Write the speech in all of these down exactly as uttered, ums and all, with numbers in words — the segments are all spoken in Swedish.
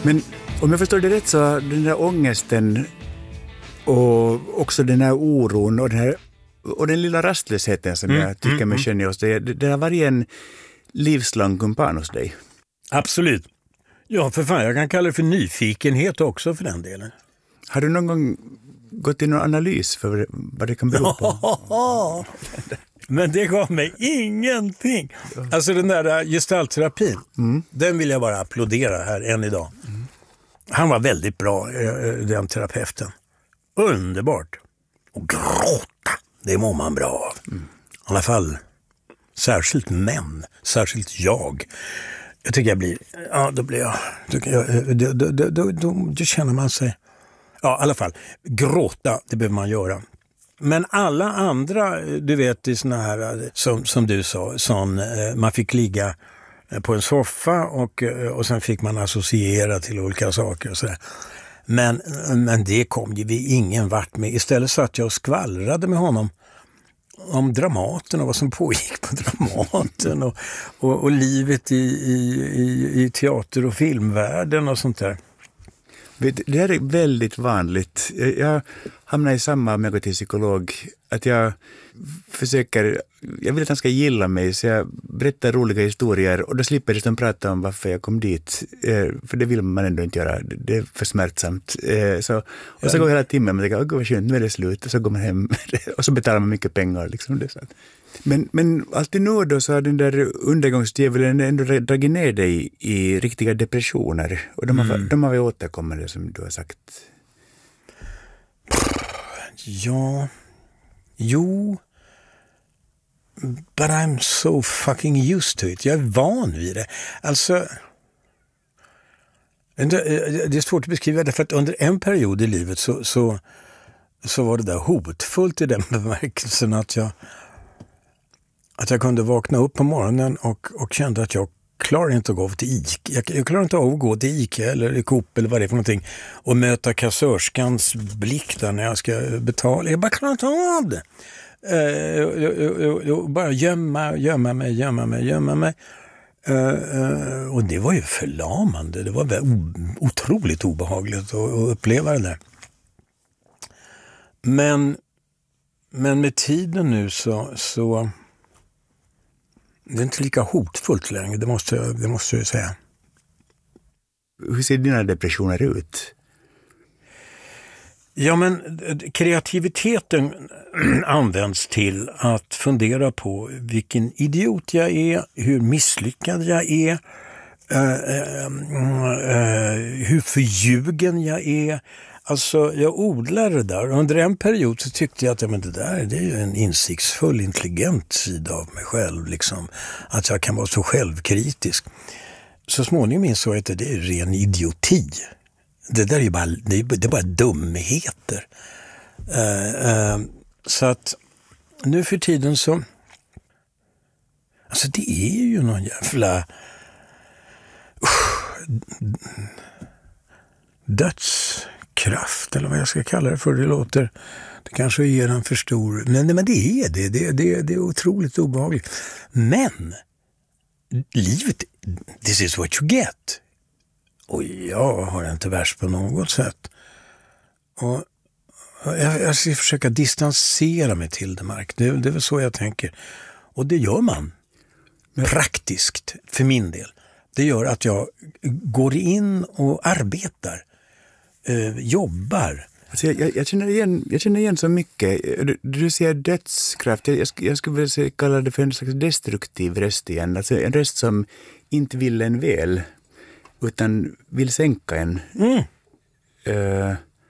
Men om jag förstår det rätt så den där ångesten och också den här oron och den, här, och den lilla rastlösheten som mm, jag tycker mm, mig känner hos dig, det, det har varit en livslång kumpan hos dig. Absolut. Ja, för fan, jag kan kalla det för nyfikenhet också för den delen. Har du någon gång gått i någon analys för vad det kan bero på? Men det gav mig ingenting. Alltså den där gestaltterapin, mm. den vill jag bara applådera här än idag. Mm. Han var väldigt bra, den terapeuten. Underbart. Och gråta, det mår man bra av. Mm. I alla fall, särskilt män, särskilt jag. Jag tycker jag blir, ja då blir jag, jag då, då, då, då, då, då känner man sig, ja i alla fall, gråta, det behöver man göra. Men alla andra, du vet i såna här, som, som du sa, sån, man fick ligga på en soffa och, och sen fick man associera till olika saker och sådär. Men, men det kom ju vi ingen vart med. Istället satt jag och skvallrade med honom om Dramaten och vad som pågick på Dramaten och, och, och livet i, i, i, i teater- och filmvärlden och sånt där. Det här är väldigt vanligt. Jag hamnar i samma med att gå till psykolog. Att jag försöker, jag vill att han ska gilla mig så jag berättar roliga historier och då slipper jag liksom prata om varför jag kom dit. För det vill man ändå inte göra. Det är för smärtsamt. Så, och så går hela timmen och man tänker, åh vad skönt, nu är det slut. Och så går man hem och så betalar man mycket pengar. Liksom. Det så. Men, men alltid nu då så har den där undergångsdjävulen ändå dragit ner dig i riktiga depressioner. Och de har, mm. de har vi återkommande som du har sagt. Ja, jo, but I'm so fucking used to it. Jag är van vid det. Alltså, det är svårt att beskriva det för att under en period i livet så, så, så var det där hotfullt i den bemärkelsen att jag att jag kunde vakna upp på morgonen och, och kände att jag klarar inte att gå till Ica. Jag, jag klarar inte av att gå till Ica eller Coop eller vad det är för någonting och möta kassörskans blick där när jag ska betala. Jag bara klarar inte av det. Uh, jag, jag, jag bara gömma, gömma mig, gömma mig, gömma mig. Uh, uh, och det var ju förlamande. Det var otroligt obehagligt att, att uppleva det där. Men, men med tiden nu så... så det är inte lika hotfullt längre, det måste, det måste jag säga. Hur ser dina depressioner ut? Ja, men kreativiteten används till att fundera på vilken idiot jag är, hur misslyckad jag är, uh, uh, uh, hur förljugen jag är. Alltså, jag odlar det där. Under en period så tyckte jag att ja, men det där det är ju en insiktsfull, intelligent sida av mig själv. Liksom. Att jag kan vara så självkritisk. Så småningom insåg jag att det är ren idioti. Det där är ju bara, det är, det är bara dumheter. Uh, uh, så att nu för tiden så... Alltså det är ju någon jävla... Uh, döds... kraft eller vad jag ska kalla det för, det låter det kanske ger en för stor, men, men det är det, det, det, det är otroligt obehagligt. Men livet, this is what you get. Och jag har inte värst på något sätt. Och jag, jag ska försöka distansera mig till det, Mark. Det, det är väl så jag tänker. Och det gör man praktiskt för min del. Det gör att jag går in och arbetar. Uh, jobbar. Alltså jag, jag, jag, känner igen, jag känner igen så mycket. Du, du säger dödskraft. Jag, jag, jag skulle vilja kalla det för en slags destruktiv röst igen. Alltså en röst som inte vill en väl utan vill sänka en. Mm. Uh,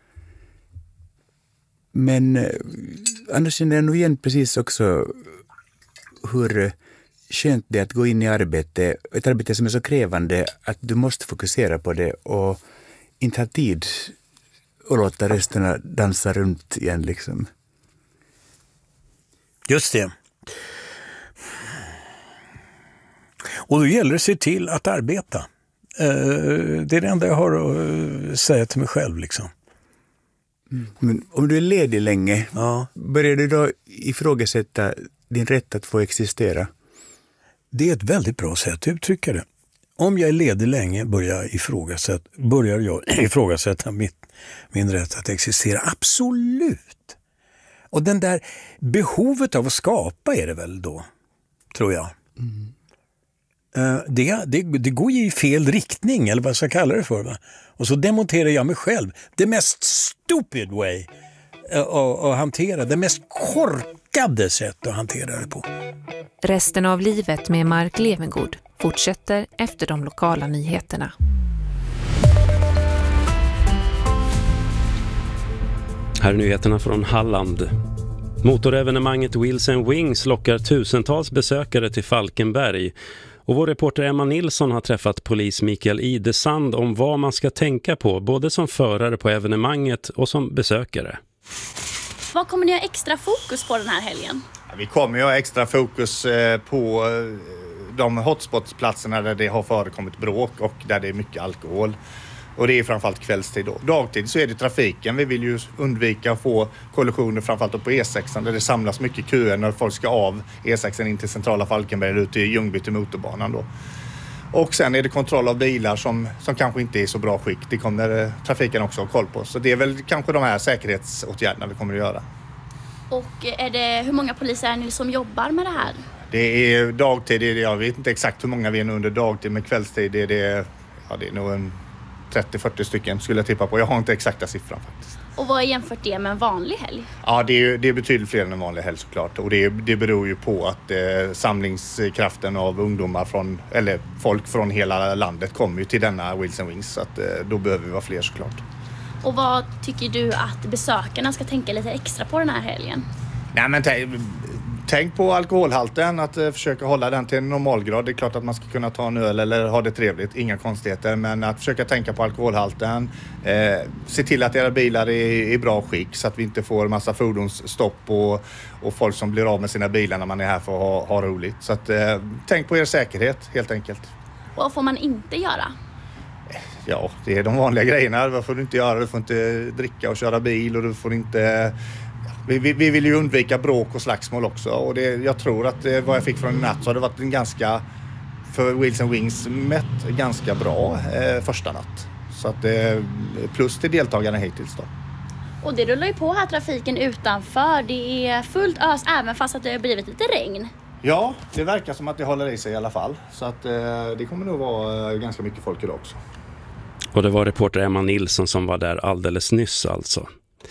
men uh, annars känner jag nog igen precis också hur skönt det är att gå in i arbete. Ett arbete som är så krävande att du måste fokusera på det och inte ha tid att låta resterna dansa runt igen liksom. Just det. Och då gäller det att se till att arbeta. Det är det enda jag har att säga till mig själv liksom. Mm. Men om du är ledig länge, ja. Börjar du då ifrågasätta din rätt att få existera? Det är ett väldigt bra sätt att uttrycka det. Om jag är ledig länge börjar jag ifrågasätta, börjar jag ifrågasätta mitt, min rätt att existera. Absolut! Och den där behovet av att skapa är det väl då, tror jag. Mm. Uh, det, det, det går ju i fel riktning, eller vad jag ska kalla det för. Va? Och så demonterar jag mig själv. Det mest stupid way uh, att, att hantera, det mest korkade sätt att hantera det på. Resten av livet med Mark Levengood fortsätter efter de lokala nyheterna. Här är nyheterna från Halland. Motorevenemanget Wheels and Wings lockar tusentals besökare till Falkenberg. Och vår reporter Emma Nilsson har träffat polis Mikael Idesand om vad man ska tänka på, både som förare på evenemanget och som besökare. Vad kommer ni ha extra fokus på den här helgen? Vi kommer ju ha extra fokus på de hotspotsplatserna där det har förekommit bråk och där det är mycket alkohol. Och det är framförallt kvällstid då. Dagtid så är det trafiken. Vi vill ju undvika att få kollisioner framförallt på E sex där det samlas mycket köer när folk ska av E sex in till centrala Falkenberg ut till Ljungby till motorbanan då. Och sen är det kontroll av bilar som, som kanske inte är i så bra skick. Det kommer trafiken också ha koll på. Så det är väl kanske de här säkerhetsåtgärderna vi kommer att göra. Och är det, hur många poliser är ni som jobbar med det här? Det är dagtid, det är, jag vet inte exakt hur många vi är under dagtid, men kvällstid är det, ja, det är nog en trettio till fyrtio stycken skulle jag tippa på. Jag har inte exakta siffran faktiskt. Och vad är jämfört det med en vanlig helg? Ja, det är, det är betydligt fler än en vanlig helg såklart. Och det, det beror ju på att eh, samlingskraften av ungdomar från, eller folk från hela landet kommer ju till denna Wheels and Wings. Så att, eh, då behöver vi vara fler såklart. Och vad tycker du att besökarna ska tänka lite extra på den här helgen? Nej, men t- tänk på alkoholhalten, att uh, försöka hålla den till en normalgrad. Det är klart att man ska kunna ta en öl eller ha det trevligt, inga konstigheter. Men att försöka tänka på alkoholhalten. Eh, se till att era bilar är i bra skick så att vi inte får massa fordonsstopp och, och folk som blir av med sina bilar när man är här för att ha, ha roligt. Så att, eh, tänk på er säkerhet helt enkelt. Och vad får man inte göra? Ja, det är de vanliga grejerna. Vad får du inte göra? Du får inte dricka och köra bil och du får inte... Vi, vi, vi vill ju undvika bråk och slagsmål också. Och det, jag tror att det, vad jag fick från natt så har det varit en ganska, för Wheels and Wings mätt, ganska bra eh, första natt. Så att eh, plus till deltagarna hittills då. Och det rullar ju på här trafiken utanför. Det är fullt ös även fast att det har blivit lite regn. Ja, det verkar som att det håller i sig i alla fall. Så att eh, det kommer nog vara eh, ganska mycket folk idag också. Och det var reporter Emma Nilsson som var där alldeles nyss alltså.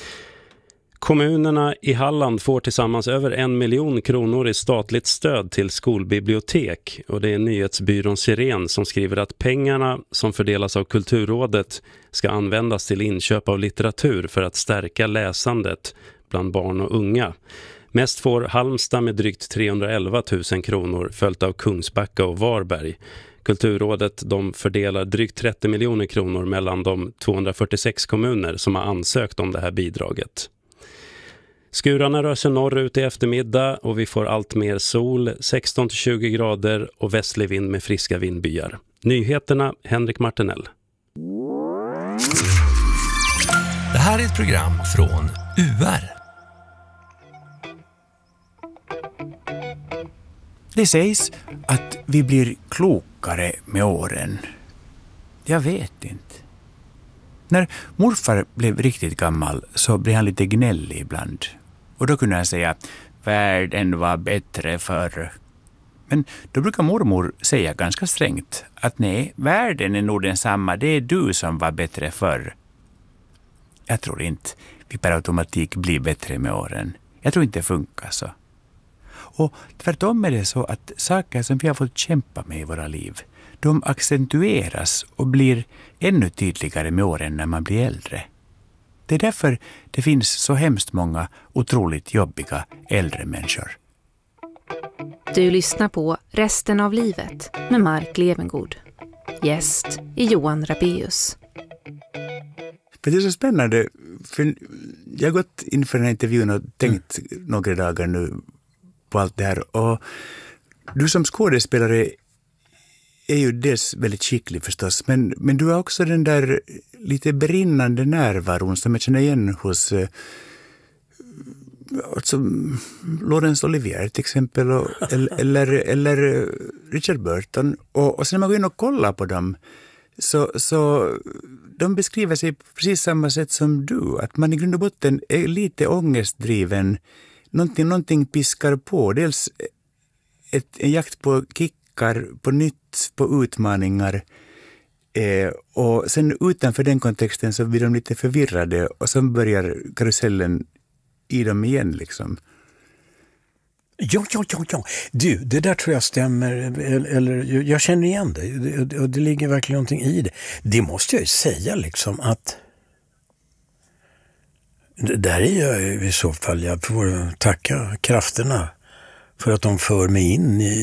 Kommunerna i Halland får tillsammans över en miljon kronor i statligt stöd till skolbibliotek. Och det är nyhetsbyrån Siren som skriver att pengarna som fördelas av Kulturrådet ska användas till inköp av litteratur för att stärka läsandet bland barn och unga. Mest får Halmstad med drygt trehundraelva tusen kronor följt av Kungsbacka och Varberg. Kulturrådet de fördelar drygt trettio miljoner kronor mellan de tvåhundrafyrtiosex kommuner som har ansökt om det här bidraget. Skurarna rör sig norrut i eftermiddag och vi får allt mer sol, sexton till tjugo grader och västlig vind med friska vindbyar. Nyheterna, Henrik Martinell. Det här är ett program från U R. Det sägs att vi blir klokare med åren. Jag vet inte. När morfar blev riktigt gammal så blev han lite gnällig ibland. Och då kunde han säga, världen var bättre förr. Men då brukar mormor säga ganska strängt att nej, världen är nog densamma, det är du som var bättre förr. Jag tror inte vi per automatik blir bättre med åren. Jag tror inte det funkar så. Och tvärtom är det så att saker som vi har fått kämpa med i våra liv, de accentueras och blir ännu tydligare med åren när man blir äldre. Det är därför det finns så hemskt många otroligt jobbiga äldre människor. Du lyssnar på Resten av livet med Mark Levengood. Gäst är Johan Rabeus. Det är så spännande, för jag har gått inför den här intervjun och tänkt mm. några dagar nu på allt det här. Och du som skådespelare är ju dels väldigt skicklig förstås, men, men du har också den där lite brinnande närvaron som jag känner igen hos, alltså, Laurence Olivier till exempel och, eller, eller Richard Burton. Och, och sen när man går in och kollar på dem så, så de beskriver sig på precis samma sätt som du. Att man i grund och botten är lite ångestdriven. Någonting, någonting piskar på. Dels ett, en jakt på kickar, på nytt, på utmaningar. Eh, och sen utanför den kontexten så blir de lite förvirrade och så börjar karusellen i dem igen liksom. Ja, ja, ja, ja. Du, det där tror jag stämmer, eller jag känner igen det, och det, det ligger verkligen någonting i det. Det måste jag ju säga liksom att där är jag i så fall, jag får tacka krafterna för att de för mig in i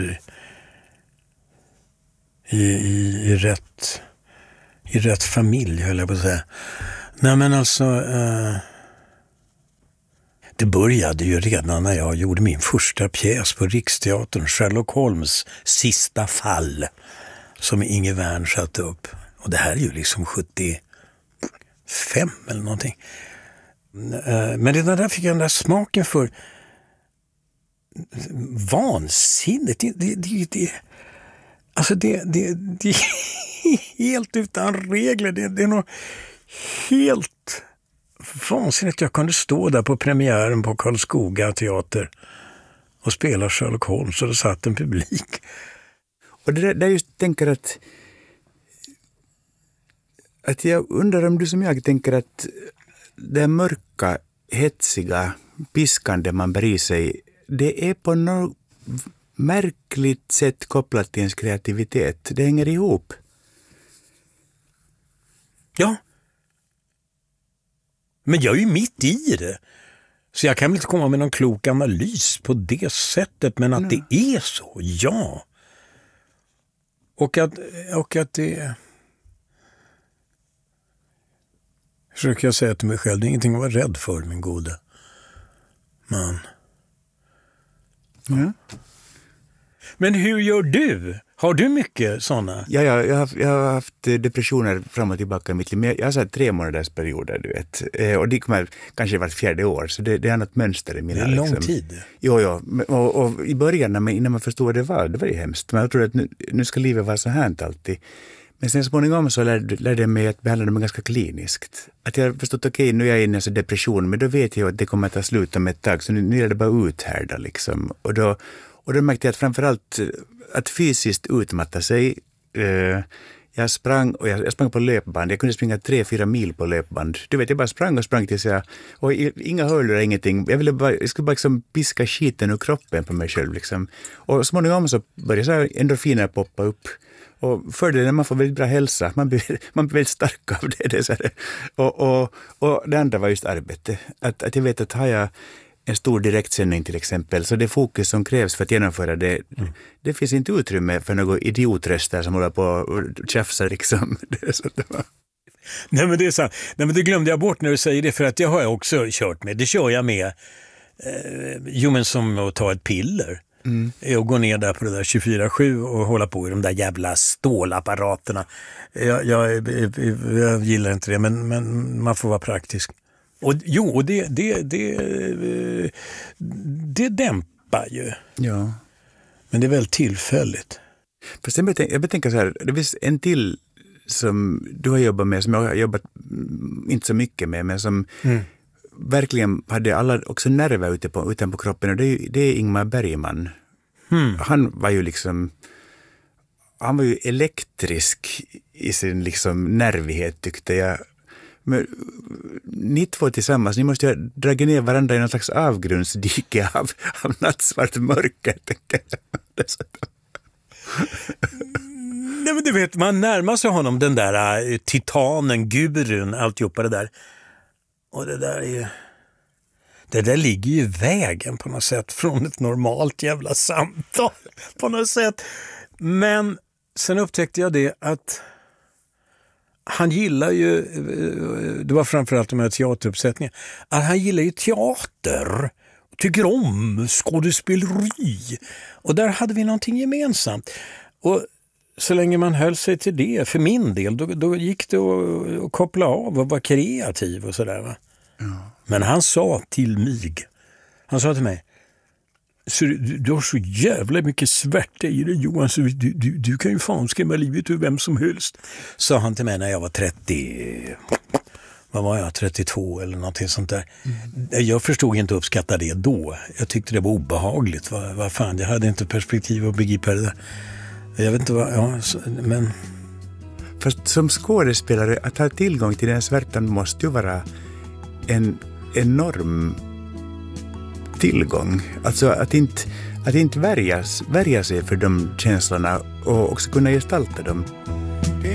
i, i, i rätt i rätt familj, höll jag på att säga. Nej men alltså eh, det började ju redan när jag gjorde min första pjäs på Riksteatern, Sherlock Holmes sista fall, som Inge Wern satte upp. Och det här är ju liksom sjuttiofem eller någonting. Men redan där fick jag den där smaken för vansinnigt. Det, det, det, det, alltså det, det, det är helt utan regler. Det, det är nog helt vansinnigt. Jag kunde stå där på premiären på Karlskoga teater och spela Sherlock Holmes och det satt en publik. Och det där, där just tänker att att jag undrar om du som jag tänker att det mörka, hetsiga, piskande man bär i sig, det är på något märkligt sätt kopplat till ens kreativitet. Det hänger ihop. Ja. Men jag är ju mitt i det. Så jag kan väl inte komma med någon klok analys på det sättet, men att mm. det är så, ja. Och att, och att det... Försöker jag säga till mig själv, det är ingenting att vara rädd för, min gode man. Ja. Men hur gör du? Har du mycket sådana? Ja, ja jag, har, jag har haft depressioner fram och tillbaka i mitt liv. Men jag har sagt tre månaders perioder, du vet. Och det kommer kanske vart fjärde år. Så det, det är något mönster i mina... Det är lång liksom. tid. Jo, jo. Och, och i början, när man, innan man förstod vad det var, det var ju hemskt. Men jag trodde att nu, nu ska livet vara så här alltid. Men sen småningom så lärde, lärde jag mig att behandla dem ganska kliniskt. Att jag har förstått, okej, okay, nu är jag inne i en depression, men då vet jag att det kommer att ta slut om ett tag. Så nu, nu är det bara uthärda liksom. Och då, och då märkte jag att framförallt att fysiskt utmatta sig. Eh, jag sprang och jag, jag sprang på löpband. Jag kunde springa tre, fyra mil på löpband. Du vet, jag bara sprang och sprang tills jag... Och inga hörlurar, ingenting. Jag, ville bara, jag skulle bara liksom piska skiten ur kroppen på mig själv. Liksom. Och småningom så började så endorfiner poppa upp. Och fördelen, man får väldigt bra hälsa. Man blir, man blir väldigt stark av det. det så här. Och, och, och det andra var just arbete. Att, att jag vet att har jag en stor direktsändning till exempel, så det fokus som krävs för att genomföra det, mm. det finns inte utrymme för några idiotröster som håller på och tjafsar liksom. Det så det var. Nej men det är sant. Nej men det glömde jag bort när du säger det, för att det har jag också kört med. Det kör jag med. Eh, jo men som att ta ett piller. Mm. Och gå ner där på det där tjugofyra sju och hålla på i de där jävla stålapparaterna. Jag, jag, jag, jag gillar inte det, men, men man får vara praktisk. Och jo, och det, det, det, det dämpar ju. Ja. Men det är väl tillfälligt. Fast jag betänker, jag betänker så här, det finns en till som du har jobbat med, som jag har jobbat inte så mycket med, men som mm. verkligen hade alla också nerver ute på, utanpå kroppen, och det är, det är Ingmar Bergman. Mm. Han var ju liksom han var ju elektrisk i sin liksom nervighet, tyckte jag. Men ni två tillsammans, ni måste ju dra ner varandra i någon slags avgrundsdike av, av nattsvart mörker, tänker jag. Nej men du vet, man närmar sig honom, den där uh, titanen, gurun, alltihopa det där. Och det där är ju... Det där ligger ju i vägen på något sätt från ett normalt jävla samtal på något sätt. Men sen upptäckte jag det att han gillar ju, det var framförallt de här teateruppsättningarna, att han gillar ju teater, tycker om skådespeleri. Och där hade vi någonting gemensamt. Och så länge man höll sig till det, för min del, då, då gick det att, att koppla av och vara kreativ och sådär va. Ja. Men han sa till mig Han sa till mig, så du, du har så jävla mycket svärta i dig, Johan, så du, du, du kan ju fan skrämma livet ur vem som helst. Sa han till mig när jag var trettio, vad var jag, trettiotvå eller någonting sånt där. Mm. Jag förstod inte uppskatta det då. Jag tyckte det var obehagligt. Vad, vad fan, jag hade inte perspektiv att begripa det där. Jag vet inte vad, ja, så, men... Fast som skådespelare, att ha tillgång till den svärtan måste ju vara en enorm tillgång. Alltså att inte, att inte värjas, värja sig för de känslorna och också kunna gestalta dem.